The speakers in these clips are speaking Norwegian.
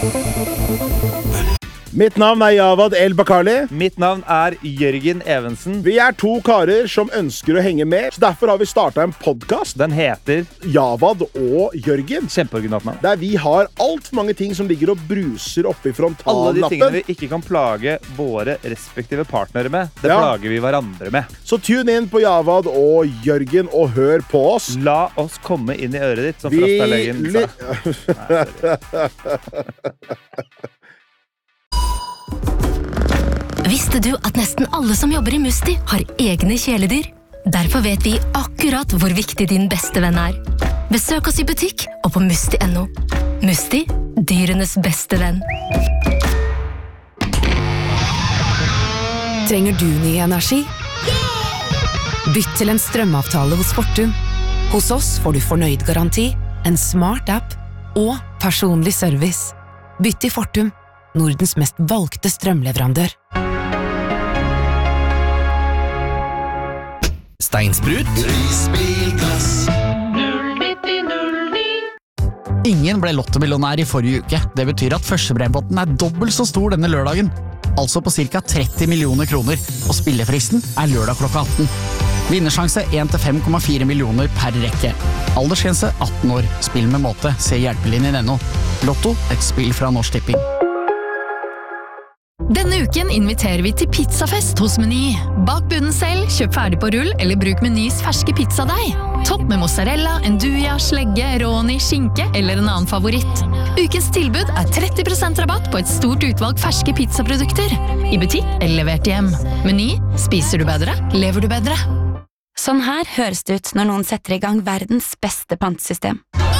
Mitt navn Javad El-Bakali. Mitt navn Jørgen Evensen. Vi 2 karer som ønsker å henge med, så derfor har vi startet en podcast. Den heter Javad og Jørgen. Kjempeoriginalt navn. Der vi har alt for mange ting som ligger og bruser oppe I frontallappen. Alle de tingene vi ikke kan plage våre respektive partnere med, det plager vi hverandre med. Så tune inn på Javad og Jørgen og hør på oss. La oss komme inn I øret ditt, som Frostalegen sa. Visste du at nesten alle som jobber I Musti har egne kjæledyr? Derfor vet vi akkurat hvor viktig din beste venn Besøk oss I butikk og på musti.no. Musti, dyrenes beste venn. Trenger du ny energi? Bytt til en strømavtale hos Fortum. Hos oss får du fornøyd garanti, en smart app og personlig service. Bytt til Fortum, Nordens mest valgte strømleverandør. Steinsprut. Prisbilglass. 09009. Ingen ble lottomillionær I forrige uke. Det betyr at førstebrempotten dobbelt så stor denne lørdagen. Altså på cirka 30 millioner kroner. Og spillefristen lørdag klokka 18. Vinnersjanse 1-5,4 millioner per rekke. Aldersgrense 18 år. Spill med måte. Se hjelpelinjen.no. Lotto, et spill fra Norsk Tipping. Denne uken inviterer vi til pizzafest hos Meny. Bak bunnen selv, kjøp ferdig på rull, eller bruk Menys ferske pizzadeig. Topp med mozzarella, enduja, slegge, roni, skinke eller en annen favoritt. Ukens tilbud 30% rabatt på et stort utvalg ferske pizzaprodukter. I butikk eller levert hjem. Meny, spiser du bedre, lever du bedre. Sånn her høres det ut når noen setter I gang verdens beste pantesystem.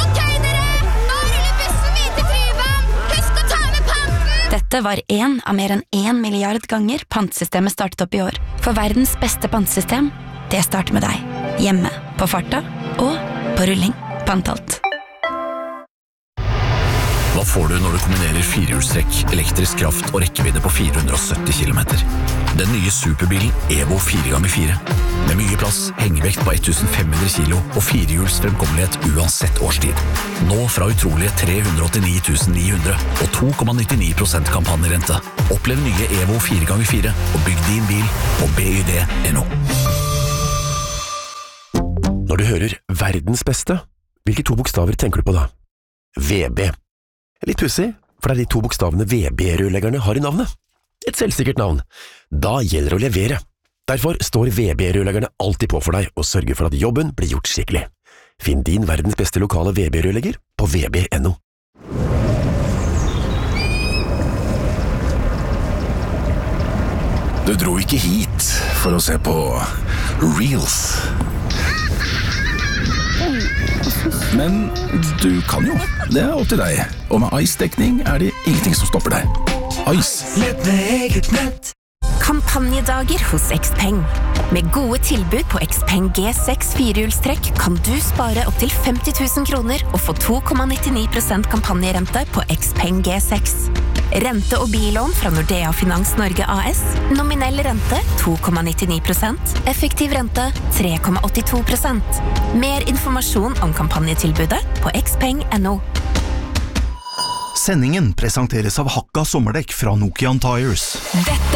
Dette var en av mer enn 1 milliard ganger pantsystemet startet opp I år. For verdens beste pantesystem, det starter med deg. Hjemme, på farta og på rulling. Pantalt. Hva får du når du kombinerer firehjulstrekk, elektrisk kraft og rekkevidde på 470 km? Den nye superbilen Evo 4x4. Med mye plass, hengevekt på 1500 kilo og firehjuls fremkommelighet uansett årstid. Nå fra utrolige 389 900 og 2,99% kampanjerente. Opplev nye Evo 4x4 og bygg din bil på BYD.no. Når du hører verdens beste, hvilke 2 bokstaver tenker du på da? VB. Litt pussig, for det de 2 bokstavene VB-rørleggerne har I navnet. Et selvsikkert navn. Da gjelder det å levere. Derfor står VB-rørleggerne alltid på for deg og sørger for at jobben blir gjort skikkelig. Finn din verdens beste lokale VB-rørlegger på VB.no. Du dro ikke hit for å se på Reels. Men du kan jo. Det opp til deg. Og med Ice-dekning det ingenting som stopper deg. Ice. Lett med eget nett. Kampanjedager hos Xpeng. Med gode tilbud på Xpeng G6 firehjulstrekk kan du spare opp til 50 000 kroner og få 2,99% kampanjerente på Xpeng G6. Rente- og billån fra Nordea Finans Norge AS. Nominell rente 2,99%. Effektiv rente 3,82%. Mer informasjon om kampanjetilbudet på xpeng.no. Sendingen presenteres av Hakka sommerdekk fra Nokian Tires. Dette